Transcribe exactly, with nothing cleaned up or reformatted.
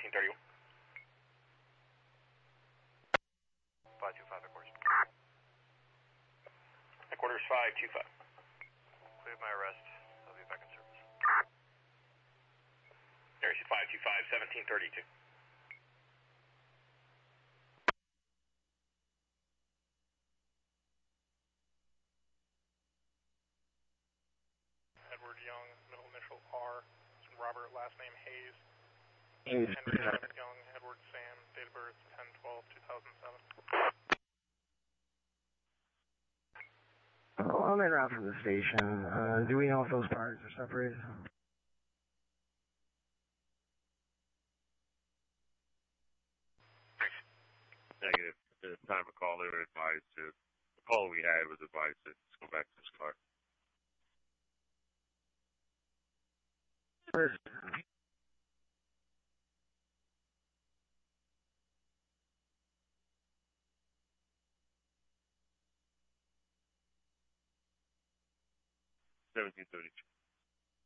seventeen thirty-one. five two five, headquarters. Headquarters five two five. Cleared my arrest. I'll be back in service. Area five two five, seventeen thirty-two. Edward Young, middle initial R. Robert, last name Hayes. Hayes. Henry Adam Young, Edward Sam, date of birth ten twelve two thousand seven. Oh, I'm en route from the station. Uh, do we know if those parts are separated? Negative. At the time of call, they were advised to, the call we had was advised to just go back to this car. First. seventeen thirty-two.